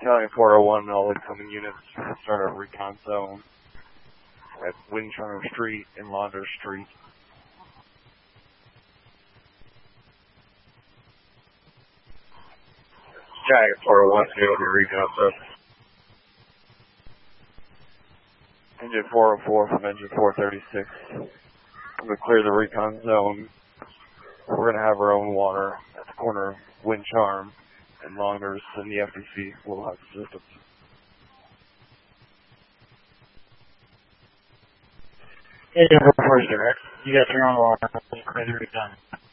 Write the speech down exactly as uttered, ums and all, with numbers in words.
County four oh one, all incoming units start at recon zone at Wind Charm Street and Launder Street. Jacket four oh one, go to recon zone. Engine four oh four from engine four thirty-six. I'm going to clear the recon zone. We're going to have our own water at the corner of Wind Charm and Launders, and the F D C will have the systems. Engine four forty-six, you got your own water. Clear the recon.